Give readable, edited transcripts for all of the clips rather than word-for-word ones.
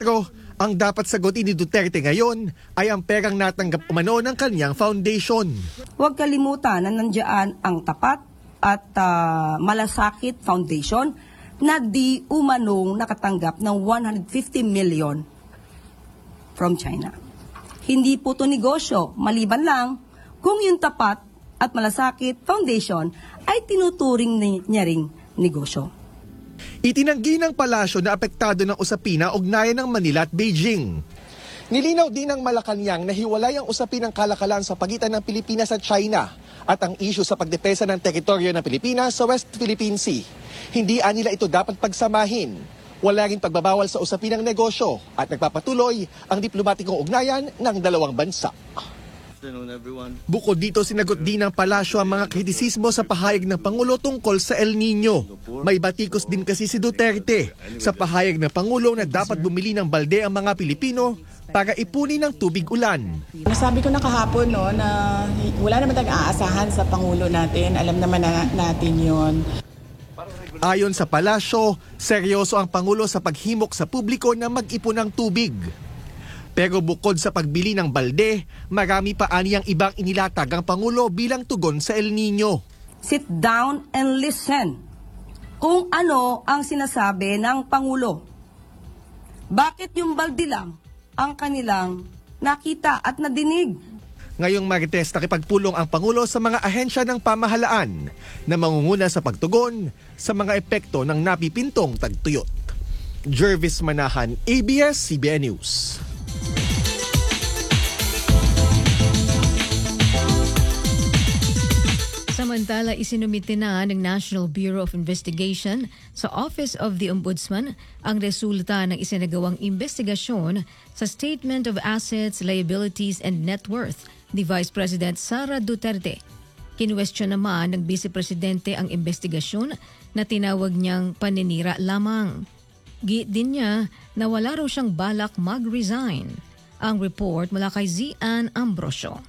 ang dapat sagutin ni Duterte ngayon ay ang perang natanggap umano ng kanyang foundation. Huwag kalimutan na nandiyan ang Tapat at Malasakit Foundation na di umanong nakatanggap ng 150 million from China. Hindi po ito negosyo, maliban lang kung yung Tapat at Malasakit Foundation ay tinuturing niya ring negosyo. Itinanggi ng palasyo na apektado ng usapin ang ugnayan ng Manila at Beijing. Nilinaw din ng Malacanang na hiwalay ang usapin ng kalakalan sa pagitan ng Pilipinas at China at ang isyu sa pagdepensa ng teritoryo ng Pilipinas sa West Philippine Sea. Hindi nila ito dapat pagsamahin. Wala rin pagbabawal sa usapin ng negosyo at nagpapatuloy ang diplomatikong ugnayan ng dalawang bansa. Bukod dito, sinagot din ng palasyo ang mga kritisismo sa pahayag ng Pangulo tungkol sa El Nino. May batikos din kasi si Duterte sa pahayag ng Pangulo na dapat bumili ng balde ang mga Pilipino para ipunin ng tubig ulan. Nasabi ko na kahapon na wala naman tayong aasahan sa Pangulo natin. Alam naman natin yon. Ayon sa palasyo, seryoso ang Pangulo sa paghimok sa publiko na mag-ipon ng tubig. Pero bukod sa pagbili ng balde, marami pa aniyang ibang inilatag ang Pangulo bilang tugon sa El Nino. Sit down and listen kung ano ang sinasabi ng Pangulo. Bakit yung balde lang ang kanilang nakita at nadinig? Ngayong Marites, nakipagpulong ang Pangulo sa mga ahensya ng pamahalaan na mangunguna sa pagtugon sa mga epekto ng napipintong tagtuyot. Jervis Manahan, ABS-CBN News. Samantala, isinumite na ng National Bureau of Investigation sa Office of the Ombudsman ang resulta ng isinagawang investigasyon sa Statement of Assets, Liabilities and Net Worth ni Vice President Sara Duterte. Kinwestiyon naman ng Vice Presidente ang investigasyon na tinawag niyang paninira lamang. Giit din niya na wala raw siyang balak mag-resign. Ang report mula kay Zian Ambrosio.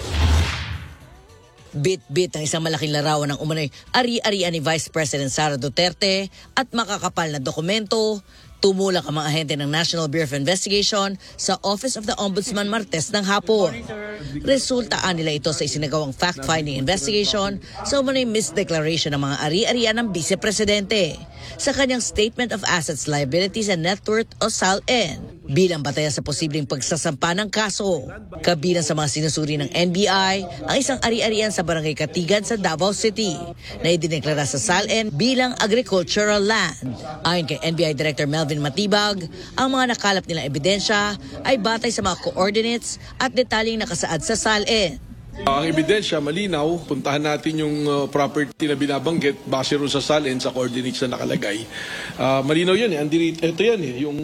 Bit-bit ang isang malaking larawan ng umano'y ari-arian ni Vice President Sara Duterte at makakapal na dokumento. Tumulak ang mga ahente ng National Bureau of Investigation sa Office of the Ombudsman Martes ng hapon. Resultaan nila ito sa isinagawang fact-finding investigation sa umano'y misdeclaration ng mga ari-arian ng Vice Presidente sa kanyang Statement of Assets, Liabilities and Net Worth o SALN bilang batayan sa posibleng pagsasampa ng kaso. Kabilang sa mga sinusuri ng NBI ang isang ari-arian sa Barangay Katigan sa Davao City na idineklara sa SALN bilang agricultural land. Ayon kay NBI Director Melvin Matibag, ang mga nakalap nilang ebidensya ay batay sa mga coordinates at detalyeng nakasaad sa SALN. Ang ebidensya malinaw, puntahan natin yung property na binabanggit base rin sa SALN sa coordinates na nakalagay. Malinaw yan ito yan yung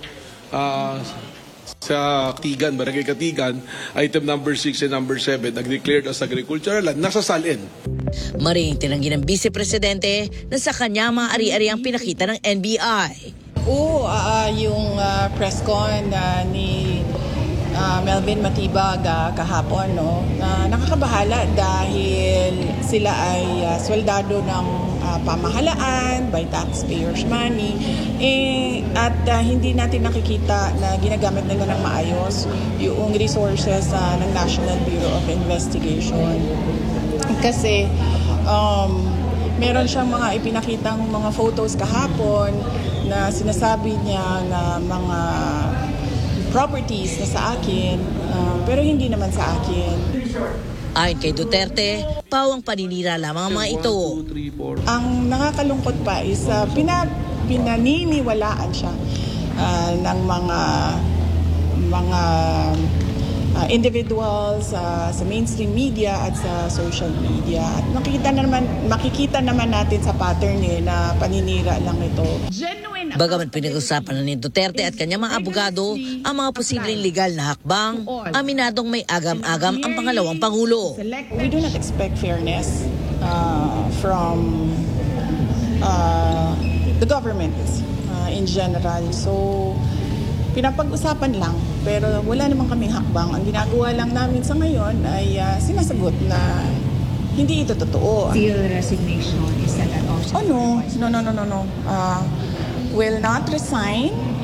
sa Katigan, Barangay Katigan, item number 6 and number 7, nag-declared as agricultural land, nasa SALN. Maring tinanggi ng Vice Presidente na sa kanya mga ari-ari ang pinakita ng NBI. Yung press con ni Melvin Matibag kahapon, nakakabahala dahil sila ay sweldado ng pamahalaan by taxpayers' money at hindi natin nakikita na ginagamit nila ng maayos yung resources ng National Bureau of Investigation. Kasi meron siyang mga ipinakitang mga photos kahapon na sinasabi niya na mga properties na sa akin, pero hindi naman sa akin. Ayon kay Duterte, pawang paninira lamang ang mga ito. Ang nakakalungkot pa is pinaniniwalaan siya ng mga individuals sa mainstream media at sa social media. At makikita naman natin sa pattern na paninira lang ito. Bagaman pinag-usapan na ni Duterte at kanyang mga abogado ang mga posibleng legal na hakbang, aminadong may agam-agam ang pangalawang Pangulo. We do not expect fairness from the government in general. So, pinapag-usapan lang, pero wala naman kaming hakbang. Ang ginagawa lang namin sa ngayon ay sinasagot na hindi ito totoo. Still resignation, is that an option? Oh no. Will not resign.